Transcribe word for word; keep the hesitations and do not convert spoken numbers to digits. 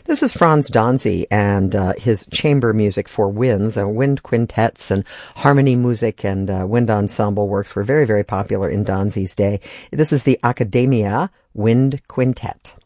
This is Franz Danzi and uh, his chamber music for winds. Uh, wind quintets and harmony music and uh, wind ensemble works were very, very popular in Danzi's day. This is the Academia Wind Quintet.